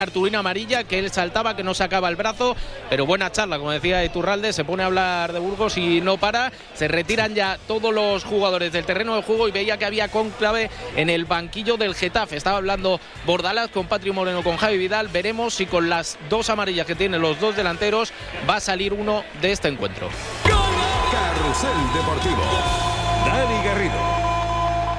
Cartulina amarilla, que él saltaba, que no sacaba el brazo, pero buena charla, como decía Iturralde, se pone a hablar de Burgos y no para. Se retiran ya todos los jugadores del terreno de juego y veía que había cónclave en el banquillo del Getafe. Estaba hablando Bordalás con Patri Moreno, con Javi Vidal. Veremos si con las dos amarillas que tienen los dos delanteros va a salir uno de este encuentro. Carrusel Deportivo. Dani Garrido.